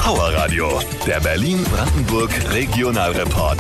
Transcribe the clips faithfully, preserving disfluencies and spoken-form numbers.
Power Radio, der Berlin-Brandenburg Regionalreport.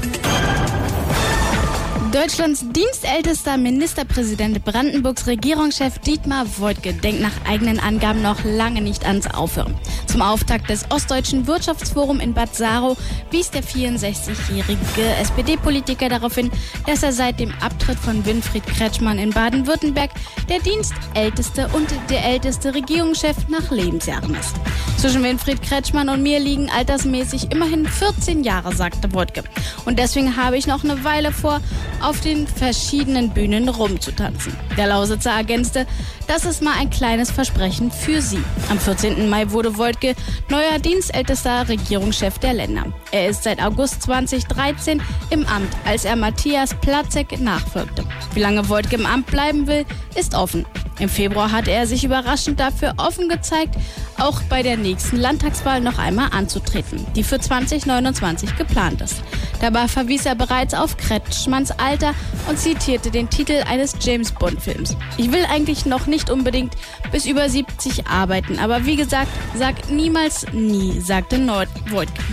Deutschlands dienstältester Ministerpräsident, Brandenburgs Regierungschef Dietmar Woidke denkt nach eigenen Angaben noch lange nicht ans Aufhören. Zum Auftakt des Ostdeutschen Wirtschaftsforums in Bad Saarow wies der vierundsechzigjährige S P D-Politiker darauf hin, dass er seit dem Abtritt von Winfried Kretschmann in Baden-Württemberg der dienstälteste und der älteste Regierungschef nach Lebensjahren ist. Zwischen Winfried Kretschmann und mir liegen altersmäßig immerhin vierzehn Jahre, sagte Woidke. Und deswegen habe ich noch eine Weile vor, auf den verschiedenen Bühnen rumzutanzen. Der Lausitzer ergänzte, das ist mal ein kleines Versprechen für Sie. Am vierzehnten Mai wurde Woidke neuer dienstältester Regierungschef der Länder. Er ist seit August zweitausenddreizehn im Amt, als er Matthias Platzek nachfolgte. Wie lange Woidke im Amt bleiben will, ist offen. Im Februar hatte er sich überraschend dafür offen gezeigt, auch bei der nächsten Landtagswahl noch einmal anzutreten, die für zweitausendneunundzwanzig geplant ist. Dabei verwies er bereits auf Kretschmanns Alter und zitierte den Titel eines James-Bond-Films. Ich will eigentlich noch nicht unbedingt bis über siebzig arbeiten, aber wie gesagt, sag niemals nie, sagte Woidke.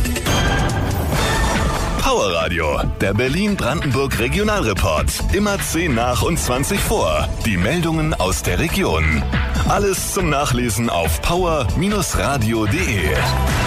Power Radio, der Berlin-Brandenburg Regionalreport. Immer zehn nach und zwanzig vor. Die Meldungen aus der Region. Alles zum Nachlesen auf power Bindestrich radio punkt de.